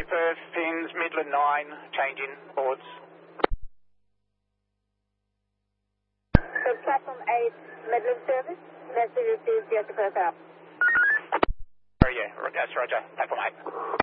Perth, Fins, Midland 9, changing boards. So platform 8, Midland service, message received, get to Perth out. Oh yeah, that's Roger, platform 8.